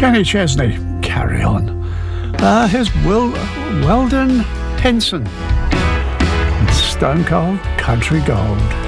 Kenny Chesney, Carry On. Here's Weldon Henson, Stone Cold Country Gold.